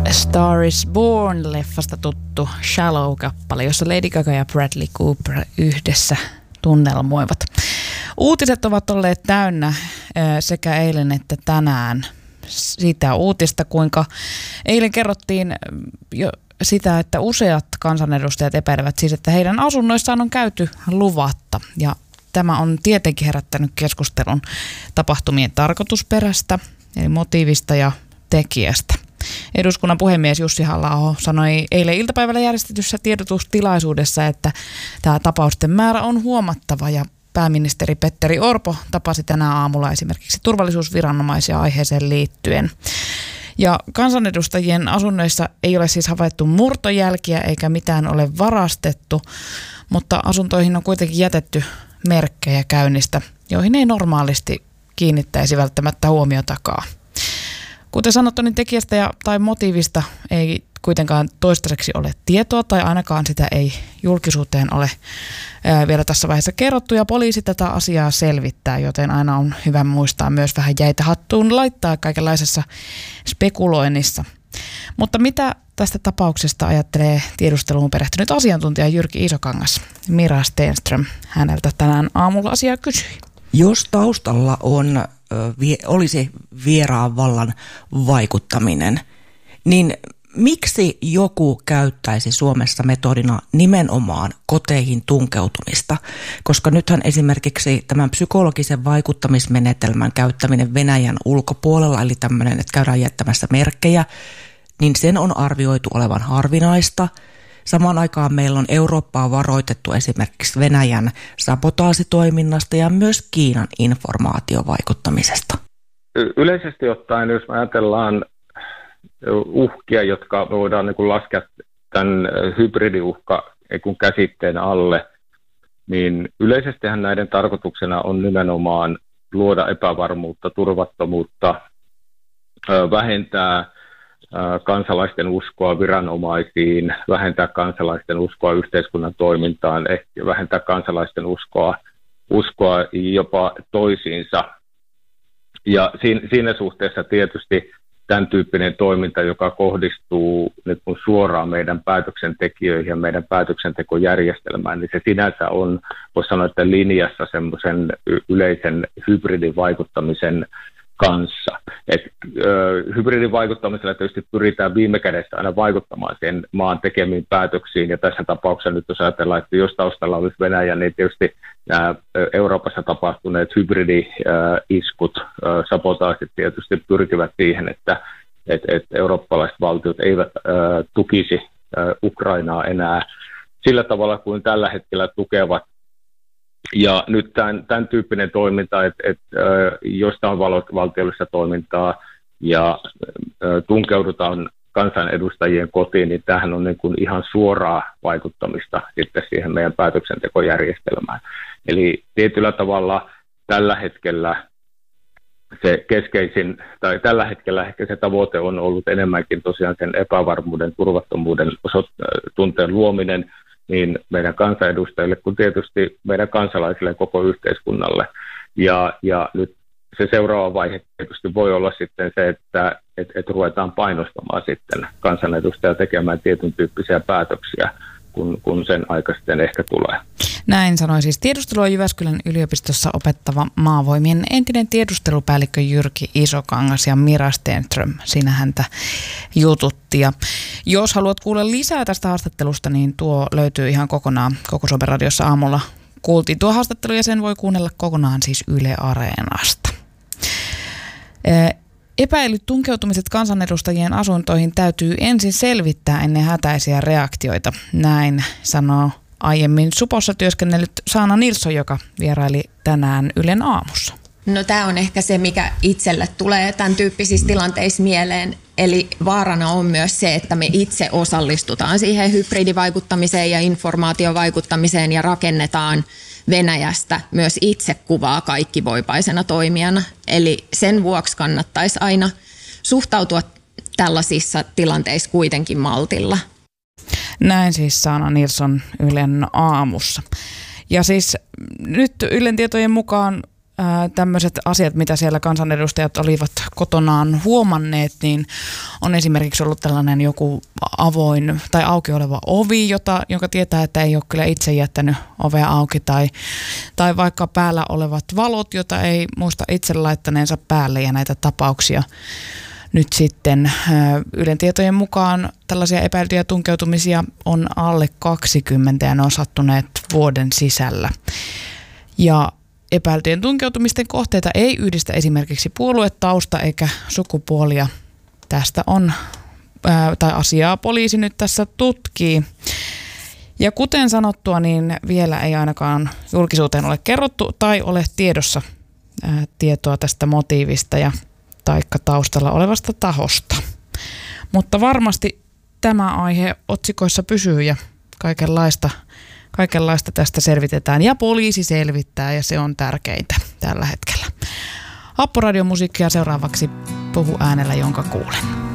Star is Born-leffasta tuttu Shallow-kappale, jossa Lady Gaga ja Bradley Cooper yhdessä tunnelmoivat. Uutiset ovat olleet täynnä sekä eilen että tänään sitä uutista, kuinka eilen kerrottiin jo sitä, että useat kansanedustajat epäilevät siis, että heidän asunnoissaan on käyty luvatta. Ja tämä on tietenkin herättänyt keskustelun tapahtumien tarkoitusperästä, eli motiivista ja tekijästä. Eduskunnan puhemies Jussi Halla-aho sanoi eilen iltapäivällä järjestetyssä tiedotustilaisuudessa, että tämä tapausten määrä on huomattava ja pääministeri Petteri Orpo tapasi tänä aamulla esimerkiksi turvallisuusviranomaisia aiheeseen liittyen. Ja kansanedustajien asunnoissa ei ole siis havaittu murtojälkiä eikä mitään ole varastettu, mutta asuntoihin on kuitenkin jätetty merkkejä käynnistä, joihin ei normaalisti kiinnittäisi välttämättä huomiotakaan. Kuten sanottu, niin tekijästä tai motiivista ei kuitenkaan toistaiseksi ole tietoa tai ainakaan sitä ei julkisuuteen ole vielä tässä vaiheessa kerrottu ja poliisi tätä asiaa selvittää, joten aina on hyvä muistaa myös vähän jäitä hattuun laittaa kaikenlaisessa spekuloinnissa. Mutta mitä tästä tapauksesta ajattelee tiedusteluun perehtynyt asiantuntija Jyrki Isokangas? Mira Stenström häneltä tänään aamulla asiaa kysyi. Jos taustalla olisi vieraan vallan vaikuttaminen, niin miksi joku käyttäisi Suomessa metodina nimenomaan koteihin tunkeutumista? Koska nythän esimerkiksi tämän psykologisen vaikuttamismenetelmän käyttäminen Venäjän ulkopuolella, eli tämmöinen, että käydään jättämässä merkkejä, niin sen on arvioitu olevan harvinaista. Samaan aikaan meillä on Eurooppaa varoitettu esimerkiksi Venäjän sabotaasitoiminnasta ja myös Kiinan informaatiovaikuttamisesta. Yleisesti ottaen, jos me ajatellaan uhkia, jotka voidaan laskea tämän hybridiuhka käsitteen alle, niin yleisestihän näiden tarkoituksena on nimenomaan luoda epävarmuutta, turvattomuutta, vähentää kansalaisten uskoa viranomaisiin, vähentää kansalaisten uskoa yhteiskunnan toimintaan, ehkä vähentää kansalaisten uskoa jopa toisiinsa. Ja siinä suhteessa tietysti tämän tyyppinen toiminta, joka kohdistuu nyt suoraan meidän päätöksentekijöihin ja meidän päätöksentekojärjestelmään, niin se sinänsä on, voisi sanoa, että linjassa semmoisen yleisen hybridivaikuttamisen kanssa. Hybridivaikuttamisella tietysti pyritään viime kädessä aina vaikuttamaan sen maan tekemiin päätöksiin, ja tässä tapauksessa nyt jos ajatellaan, että jos taustalla olisi Venäjä, niin tietysti nämä Euroopassa tapahtuneet hybridi-iskut, sabotaasit tietysti pyrkivät siihen, että eurooppalaiset valtiot eivät tukisi Ukrainaa enää sillä tavalla kuin tällä hetkellä tukevat. Ja nyt tämän tyyppinen toiminta, että josta on valtiollista toimintaa ja tunkeudutaan kansanedustajien kotiin, niin tämähän on niin kuin ihan suoraa vaikuttamista sitten siihen meidän päätöksentekojärjestelmään. Eli tietyllä tavalla tällä hetkellä se keskeisin, tai tällä hetkellä ehkä se tavoite on ollut enemmänkin tosiaan sen epävarmuuden, turvattomuuden tunteen luominen, niin meidän kansanedustajille kuin tietysti meidän kansalaisille ja koko yhteiskunnalle. Ja nyt se seuraava vaihe tietysti voi olla sitten se, että ruvetaan painostamaan sitten kansanedustajia tekemään tietyn tyyppisiä päätöksiä, kun sen aika sitten ehkä tulee. Näin sanoi siis tiedustelua Jyväskylän yliopistossa opettava Maavoimien entinen tiedustelupäällikkö Jyrki Isokangas ja Mira Stenström. Siinä häntä jututti. Ja jos haluat kuulla lisää tästä haastattelusta, niin tuo löytyy ihan kokonaan Koko Suomen radiossa aamulla. Kuultiin tuo haastattelu ja sen voi kuunnella kokonaan siis Yle Areenasta. Epäilyt tunkeutumiset kansanedustajien asuntoihin täytyy ensin selvittää ennen hätäisiä reaktioita. Näin sanoo aiemmin Supossa työskennellyt Sanna Nilsson, joka vieraili tänään Ylen aamussa. No tämä on ehkä se, mikä itselle tulee tämän tyyppisissä tilanteissa mieleen. Eli vaarana on myös se, että me itse osallistutaan siihen hybridivaikuttamiseen ja informaatiovaikuttamiseen ja rakennetaan Venäjästä myös itsekuvaa kaikkivoipaisena toimijana. Eli sen vuoksi kannattaisi aina suhtautua tällaisissa tilanteissa kuitenkin maltilla. Näin siis Sanna Nilsson Ylen aamussa. Ja siis nyt Ylen tietojen mukaan tämmöiset asiat, mitä siellä kansanedustajat olivat kotonaan huomanneet, niin on esimerkiksi ollut tällainen joku avoin tai auki oleva ovi, jonka tietää, että ei ole kyllä itse jättänyt ovea auki, tai vaikka päällä olevat valot, jota ei muista itse laittaneensa päälle, ja näitä tapauksia nyt sitten Ylen tietojen mukaan tällaisia epäiltyjä tunkeutumisia on alle 20 ja ne on sattuneet vuoden sisällä. Ja epäiltyjen tunkeutumisten kohteita ei yhdistä esimerkiksi puoluetausta eikä sukupuolia. Tästä on, tai asiaa poliisi nyt tässä tutkii. Ja kuten sanottua, niin vielä ei ainakaan julkisuuteen ole kerrottu tai ole tiedossa tietoa tästä motiivista ja taikka taustalla olevasta tahosta. Mutta varmasti tämä aihe otsikoissa pysyy ja kaikenlaista tästä selvitetään ja poliisi selvittää ja se on tärkeintä tällä hetkellä. Happoradion musiikkia seuraavaksi Puhu äänellä, jonka kuulen.